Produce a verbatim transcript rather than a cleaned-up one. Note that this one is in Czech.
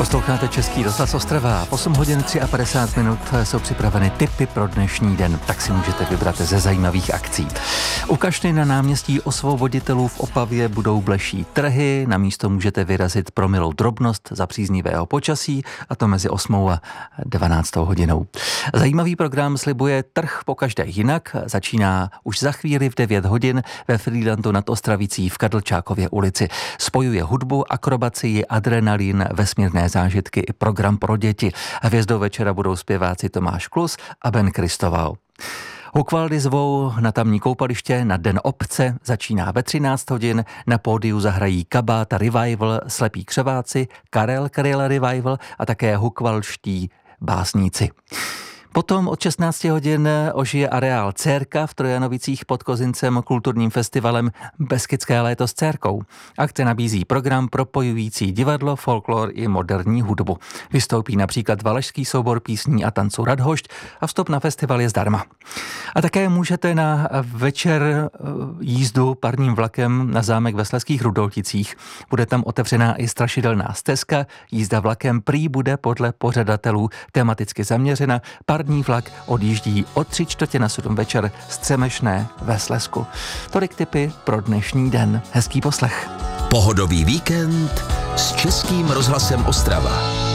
Posloucháte Český rozhlas Ostrava. V osm hodin padesát tři minut jsou připraveny tipy pro dnešní den, tak si můžete vybrat ze zajímavých akcí. U Kašny na náměstí Osvoboditelů v Opavě budou bleší trhy, na místo můžete vyrazit pro milou drobnost za příznivého počasí, a to mezi osmou a dvanáctou hodinou. Zajímavý program slibuje trh pokaždé jinak, začíná už za chvíli v devět hodin ve Frýdlantu nad Ostravicí v Kadlčákově ulici. Spojuje hudbu, akrobacii, adrenalin, vesmírné zážitky i program pro děti. Hvězdou večera budou zpěváci Tomáš Klus a Ben Kristoval. Hukvaldy zvou na tamní koupaliště na Den obce, začíná ve třináct hodin, na pódiu zahrají Kabáta Revival, Slepí křeváci, Karel Karel Revival a také hukvalští básníci. Potom od šestnácti hodin ožije areál Cérka v Trojanovicích pod Kozincem kulturním festivalem Beskydské léto s Cérkou. Akce nabízí program propojující divadlo, folklor i moderní hudbu. Vystoupí například valašský soubor písní a tanců Radhošť a vstup na festival je zdarma. A také můžete na večer jízdu parním vlakem na zámek ve Slezských Rudolticích. Bude tam otevřená i strašidelná stezka. Jízda vlakem prý bude podle pořadatelů tematicky zaměřena. Parní vlak odjíždí od tři čtvrtě na sedm večer z Třemešné ve Slezsku. Tolik tipy pro dnešní den. Hezký poslech. Pohodový víkend s Českým rozhlasem Ostrava.